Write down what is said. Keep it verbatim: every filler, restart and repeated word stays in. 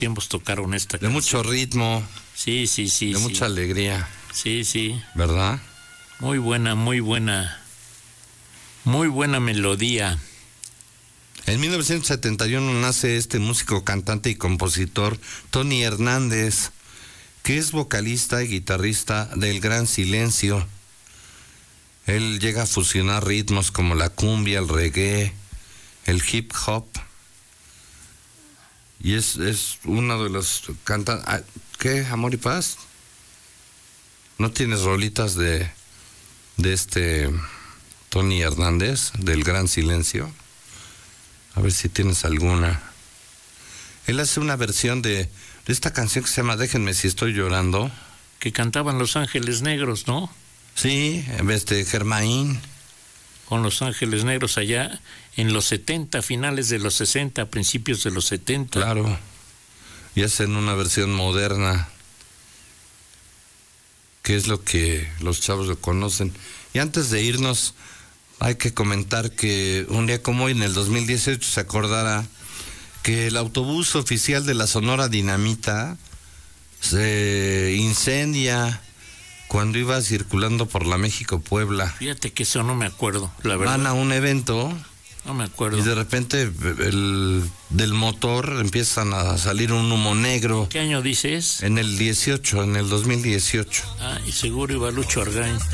tiempos tocaron esta De canción. mucho ritmo. Sí, sí, sí. De sí. mucha alegría. Sí, sí. ¿Verdad? Muy buena, muy buena. Muy buena melodía. En mil novecientos setenta y uno nace este músico, cantante y compositor Tony Hernández, que es vocalista y guitarrista del Gran Silencio. Él llega a fusionar ritmos como la cumbia, el reggae, el hip hop. Y es, es uno de los cantantes... ¿Qué? ¿Amor y Paz? ¿No tienes rolitas de, de este Tony Hernández, del Gran Silencio? A ver si tienes alguna. Él hace una versión de, de esta canción que se llama Déjenme si estoy llorando. Que cantaban Los Ángeles Negros, ¿no? Sí, en vez de Germain. Con Los Ángeles Negros allá en los setenta, finales de los sesenta, principios de los setenta. Claro. Y hacen una versión moderna, que es lo que los chavos lo conocen. Y antes de irnos, hay que comentar que un día como hoy, en el dos mil dieciocho, se acordara que el autobús oficial de la Sonora Dinamita se incendia cuando iba circulando por la México-Puebla. Fíjate que eso no me acuerdo, la verdad. Van a un evento No me acuerdo. y de repente el, del motor empiezan a salir un humo negro. ¿Qué año dices? En el dieciocho, en el dos mil dieciocho. Ah, y seguro iba Lucho Argain.